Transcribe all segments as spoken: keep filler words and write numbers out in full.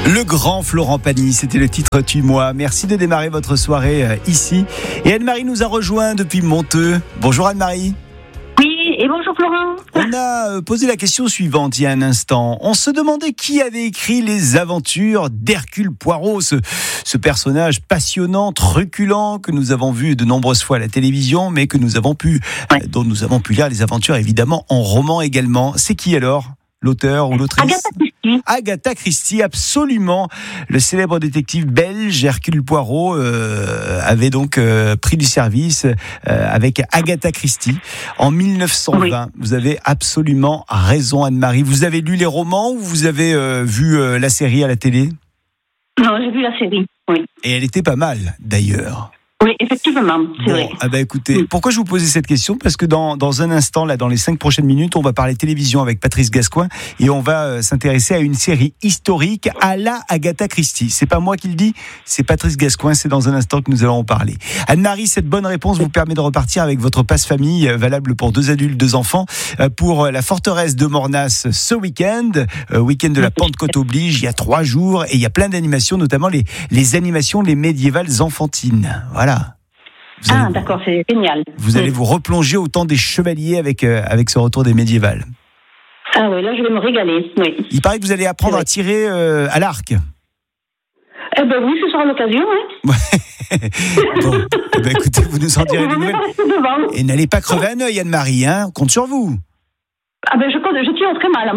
Le grand Florent Pagny, c'était le titre Tue-moi. Merci de démarrer votre soirée euh, ici. Et Anne-Marie nous a rejoint depuis Monteux. Bonjour Anne-Marie. Oui, et bonjour Florent. On a euh, posé la question suivante il y a un instant. On se demandait qui avait écrit les aventures d'Hercule Poirot, ce, ce personnage passionnant, truculent que nous avons vu de nombreuses fois à la télévision, mais que nous avons pu, Ouais. euh, dont nous avons pu lire les aventures évidemment en roman également. C'est qui alors ? L'auteur ou l'autrice ? Agatha Christie. Agatha Christie, absolument. Le célèbre détective belge Hercule Poirot euh, avait donc euh, pris du service euh, avec Agatha Christie en dix-neuf cent vingt. Oui. Vous avez absolument raison, Anne-Marie. Vous avez lu les romans ou vous avez euh, vu euh, la série à la télé ? Non, j'ai vu la série, oui. Et elle était pas mal, d'ailleurs. Oui, effectivement, c'est bon, vrai. Ah bah écoutez, oui. Pourquoi je vous posais cette question ? Parce que dans, dans un instant, là, dans les cinq prochaines minutes, on va parler télévision avec Patrice Gascoin et on va euh, s'intéresser à une série historique à la Agatha Christie. C'est pas moi qui le dis, c'est Patrice Gascoin, c'est dans un instant que nous allons en parler. Anne-Marie, cette bonne réponse vous permet de repartir avec votre passe-famille, euh, valable pour deux adultes, deux enfants, euh, pour la forteresse de Mornas ce week-end, euh, week-end de la Pentecôte oblige, il y a trois jours, et il y a plein d'animations, notamment les, les animations, les médiévales enfantines. Voilà. Vous ah, allez, d'accord, c'est génial. Vous allez vous replonger au temps des chevaliers avec, euh, avec ce retour des médiévales. Ah oui, là, je vais me régaler, oui. Il paraît que vous allez apprendre oui. à tirer euh, à l'arc. Eh ben oui, ce sera l'occasion, hein. Bon, eh ben, écoutez, vous nous en direz des nouvelles. Et n'allez pas crever un œil, Anne-Marie, hein. On compte sur vous. Ah ben je, je tire très mal en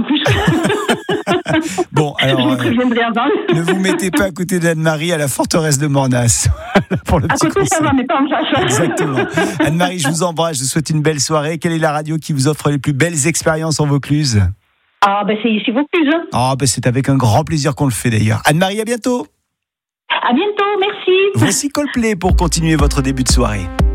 plus. Bon, alors, je vous préviendrai avant. Euh, ne vous mettez pas à côté d'Anne-Marie à la forteresse de Mornas. Pour le à petit côté, conseil. ça va, mais pas en face. Exactement. Anne-Marie, je vous embrasse, je vous souhaite une belle soirée. Quelle est la radio qui vous offre les plus belles expériences en Vaucluse ? Ah ben c'est ici Vaucluse. Ah ben c'est avec un grand plaisir qu'on le fait d'ailleurs. Anne-Marie, à bientôt. À bientôt, merci. Voici Coldplay pour continuer votre début de soirée.